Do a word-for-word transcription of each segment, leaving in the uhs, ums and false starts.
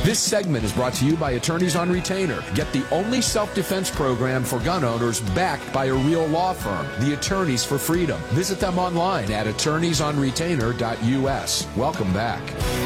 This segment is brought to you by Attorneys on Retainer. Get the only self-defense program for gun owners backed by a real law firm, the Attorneys for Freedom. Visit them online at attorneys on retainer dot U S. Welcome back.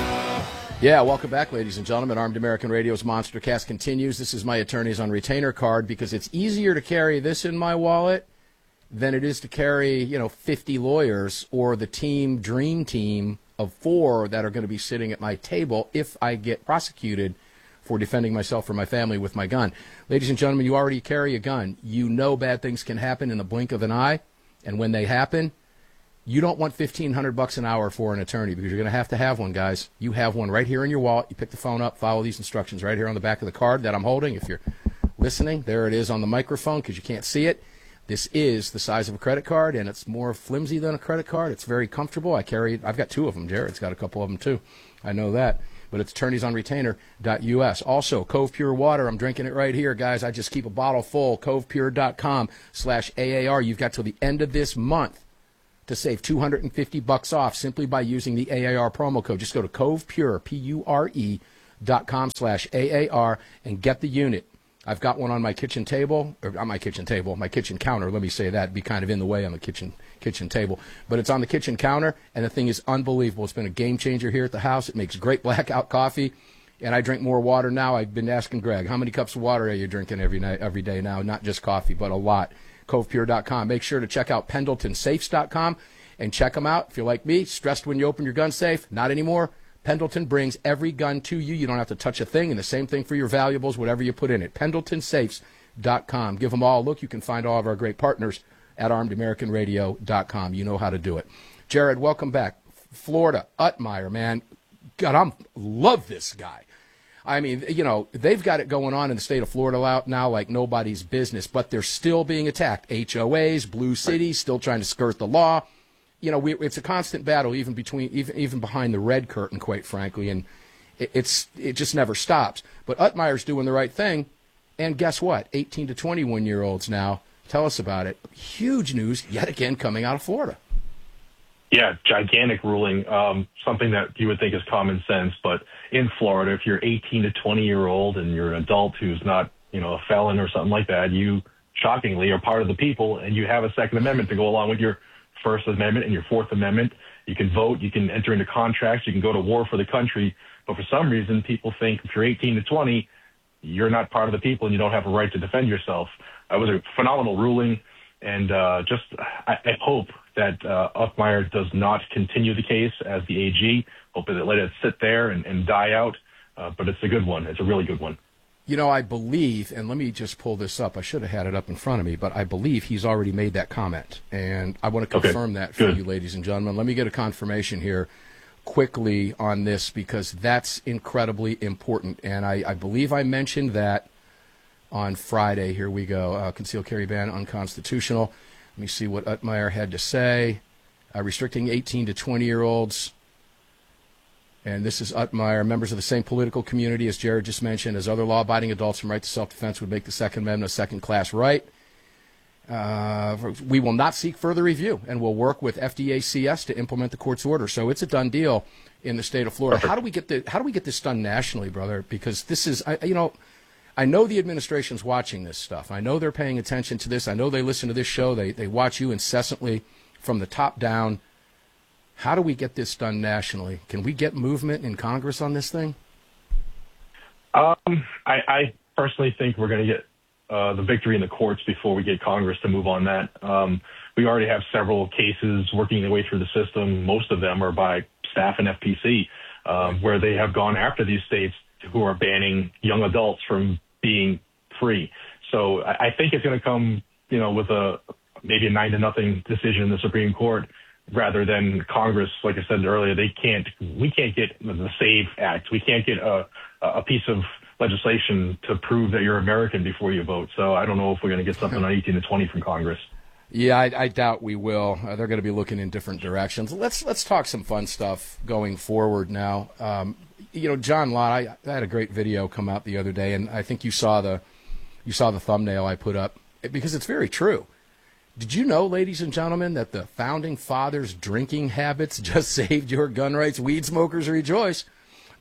Yeah, welcome back, ladies and gentlemen. Armed American Radio's Monster Cast continues. This is my Attorneys on Retainer card because it's easier to carry this in my wallet than it is to carry, you know, fifty lawyers or the team, dream team of four that are going to be sitting at my table if I get prosecuted for defending myself or my family with my gun. Ladies and gentlemen, you already carry a gun. You know bad things can happen in the blink of an eye, and when they happen, you don't want fifteen hundred bucks an hour for an attorney because you're going to have to have one, guys. You have one right here in your wallet. You pick the phone up, follow these instructions right here on the back of the card that I'm holding. If you're listening, there it is on the microphone because you can't see it. This is the size of a credit card, and it's more flimsy than a credit card. It's very comfortable. I carry, I've got two of them. Jared's got a couple of them, too. I know that. But it's attorneys on retainer dot U S. Also, Cove Pure Water. I'm drinking it right here, guys. I just keep a bottle full. cove pure dot com slash A A R. You've got till the end of this month to save two hundred fifty bucks off simply by using the A A R promo code. Just go to Cove Pure, P U R E, dot com slash A A R, and get the unit. I've got one on my kitchen table, or on my kitchen table, my kitchen counter. Let me say that. It'd be kind of in the way on the kitchen kitchen table. But it's on the kitchen counter, and the thing is unbelievable. It's been a game changer here at the house. It makes great blackout coffee, and I drink more water now. I've been asking Greg, how many cups of water are you drinking every night, every day now? Not just coffee, but a lot. Cove Pure dot com. Make sure to check out Pendleton Safes dot com and check them out. If you're like me, stressed when you open your gun safe, not anymore. Pendleton brings every gun to you. You don't have to touch a thing, and the same thing for your valuables, whatever you put in it. Pendleton Safes dot com. Give them all a look. You can find all of our great partners at armed american radio dot com. You know how to do it. Jared, welcome back. Florida, Utmire, man. God, I love this guy. I mean, you know, they've got it going on in the state of Florida now like nobody's business, but they're still being attacked. H O As, blue cities, still trying to skirt the law. You know, we, it's a constant battle, even between, even even behind the red curtain, quite frankly, and it, it's it just never stops. But Utmire's doing the right thing, and guess what? eighteen to twenty-one year olds now. Tell us about it. Huge news yet again coming out of Florida. Yeah, gigantic ruling. Um, something that you would think is common sense, but in Florida, if you're eighteen to twenty year old and you're an adult who's not, you know, a felon or something like that, you shockingly are part of the people, and you have a Second Amendment to go along with your First Amendment and your Fourth Amendment. You can vote, you can enter into contracts, you can go to war for the country. But for some reason, people think if you're eighteen to twenty, you're not part of the people and you don't have a right to defend yourself. It was a phenomenal ruling, and uh, just I, I hope that uh, Utmire does not continue the case as the A G. Hope that they let it sit there and, and die out. Uh, but it's a good one. It's a really good one. You know, I believe, and let me just pull this up. I should have had it up in front of me, but I believe he's already made that comment. And I want to confirm okay. that for Good. you, ladies and gentlemen. Let me get a confirmation here quickly on this because that's incredibly important. And I, I believe I mentioned that on Friday. Here we go. Uh, concealed carry ban unconstitutional. Let me see what Utmire had to say. Uh, restricting eighteen to twenty-year-olds. And this is Utmire. Members of the same political community, as Jared just mentioned, as other law-abiding adults from right to self-defense would make the Second Amendment a second-class right. Uh, we will not seek further review, and we'll work with F D A C S to implement the court's order. So it's a done deal in the state of Florida. Perfect. How do we get the How do we get this done nationally, brother? Because this is, I, you know, I know the administration's watching this stuff. I know they're paying attention to this. I know they listen to this show. They they watch you incessantly from the top down. How do we get this done nationally? Can we get movement in Congress on this thing? Um, I, I personally think we're going to get uh, the victory in the courts before we get Congress to move on that. Um, we already have several cases working their way through the system. Most of them are by staff and F P C, uh, where they have gone after these states who are banning young adults from being free. So I, I think it's going to come, you know, with a maybe a nine to nothing decision in the Supreme Court, rather than Congress. Like I said earlier, they can't, we can't get the SAVE Act. We can't get a, a piece of legislation to prove that you're American before you vote. So I don't know if we're going to get something on eighteen to twenty from Congress. Yeah, I, I doubt we will. Uh, they're going to be looking in different directions. Let's let's talk some fun stuff going forward now. Um, you know, John Lott, I, I had a great video come out the other day, and I think you saw the you saw the thumbnail I put up, because it's very true. Did you know, ladies and gentlemen, that the Founding Fathers' drinking habits just saved your gun rights? Weed smokers rejoice.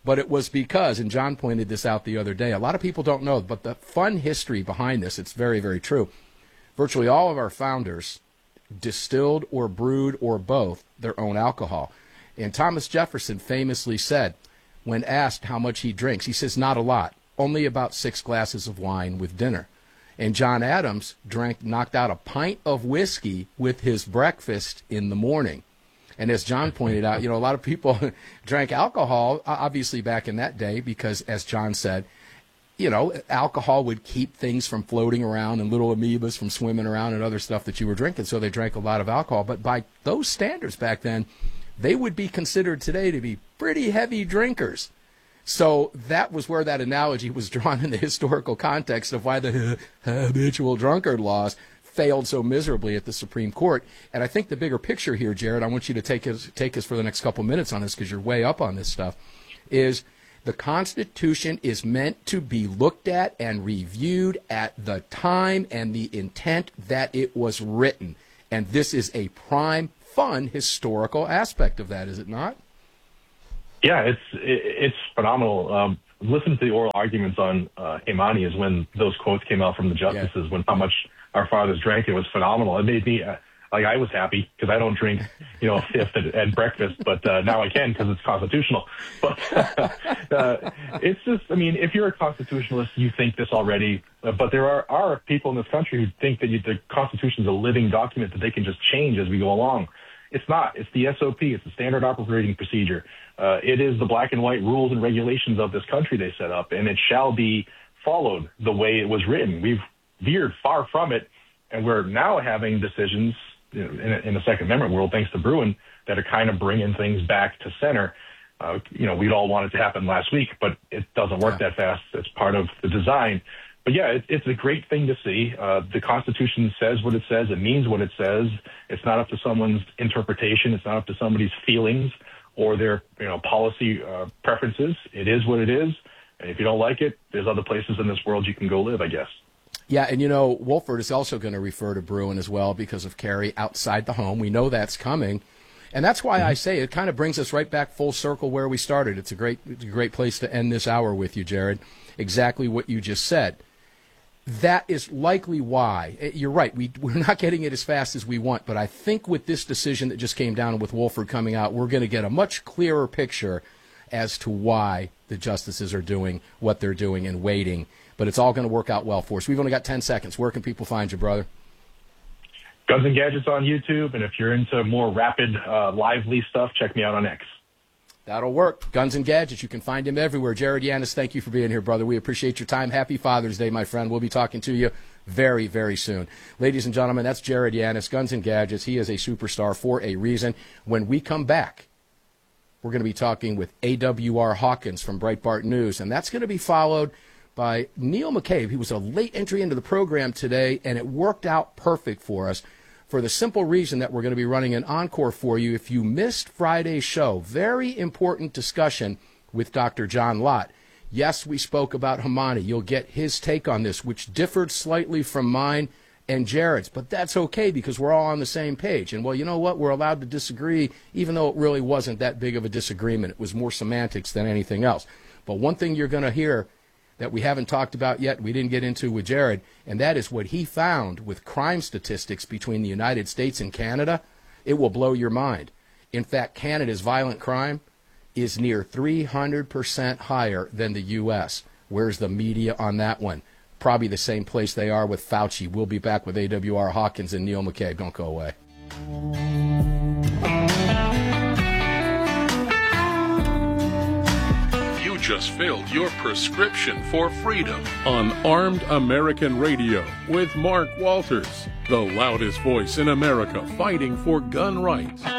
But it was because, and John pointed this out the other day, a lot of people don't know, but the fun history behind this, it's very, very true. Virtually all of our founders distilled or brewed or both their own alcohol. And Thomas Jefferson famously said, when asked how much he drinks, he says, not a lot, only about six glasses of wine with dinner. And John Adams drank, knocked out a pint of whiskey with his breakfast in the morning. And as John pointed out, you know, a lot of people drank alcohol, obviously back in that day, because, as John said, you know, alcohol would keep things from floating around and little amoebas from swimming around and other stuff that you were drinking. So they drank a lot of alcohol. But by those standards back then, they would be considered today to be pretty heavy drinkers. So that was where that analogy was drawn in the historical context of why the habitual drunkard laws failed so miserably at the Supreme Court. And I think the bigger picture here, Jared, I want you to take us, take us for the next couple minutes on this because you're way up on this stuff, is the Constitution is meant to be looked at and reviewed at the time and the intent that it was written. And this is a prime, fun, historical aspect of that, is it not? Yeah, it's it's phenomenal. Um, listen to the oral arguments on uh, Imani is when those quotes came out from the justices, yeah. when how much our fathers drank. It was phenomenal. It made me, uh, like, I was happy because I don't drink, you know, a fifth at, at breakfast, but uh, now I can because it's constitutional. But uh, it's just, I mean, if you're a constitutionalist, you think this already. Uh, but there are, are people in this country who think that you, the Constitution is a living document that they can just change as we go along. It's not. It's the S O P. It's the standard operating procedure. Uh, it is the black and white rules and regulations of this country they set up, and it shall be followed the way it was written. We've veered far from it, and we're now having decisions you know, in, a, in the Second Amendment world, thanks to Bruen, that are kind of bringing things back to center. Uh, you know, we'd all want it to happen last week, but it doesn't work that fast. It's part of the design. But yeah, it, it's a great thing to see. Uh, the Constitution says what it says. It means what it says. It's not up to someone's interpretation. It's not up to somebody's feelings or their, you know, policy uh, preferences. It is what it is. And if you don't like it, there's other places in this world you can go live, I guess. Yeah, and you know, Wolford is also going to refer to Bruen as well because of carry outside the home. We know that's coming. And that's why mm-hmm. I say it kind of brings us right back full circle where we started. It's a great, it's a great place to end this hour with you, Jared. Exactly what you just said. That is likely why. You're right. We, we're not getting it as fast as we want, but I think with this decision that just came down with Wolford coming out, we're going to get a much clearer picture as to why the justices are doing what they're doing and waiting. But it's all going to work out well for us. We've only got ten seconds. Where can people find you, brother? Guns and Gadgets on YouTube, and if you're into more rapid, uh, lively stuff, check me out on X. That'll work. Guns and Gadgets. You can find him everywhere. Jared Yanis, thank you for being here, brother. We appreciate your time. Happy Father's Day, my friend. We'll be talking to you very, very soon. Ladies and gentlemen, that's Jared Yanis, Guns and Gadgets. He is a superstar for a reason. When we come back, we're going to be talking with A W R Hawkins from Breitbart News, and that's going to be followed by Neil McCabe. He was a late entry into the program today, and it worked out perfect for us. For the simple reason that we're going to be running an encore for you if you missed Friday's show. Very important discussion with Doctor John Lott. Yes, we spoke about Hamani. You'll get his take on this, which differed slightly from mine and Jared's. But that's okay because we're all on the same page. And, well, you know what? We're allowed to disagree, even though it really wasn't that big of a disagreement. It was more semantics than anything else. But one thing you're going to hear that we haven't talked about yet, we didn't get into with Jared, and that is what he found with crime statistics between the United States and Canada. It will blow your mind. In fact, Canada's violent crime is near three hundred percent higher than the U S. Where's the media on that one? Probably the same place they are with Fauci. We'll be back with A W R Hawkins and Neil McCabe. Don't go away. Just filled your prescription for freedom on Armed American Radio with Mark Walters, the loudest voice in America fighting for gun rights.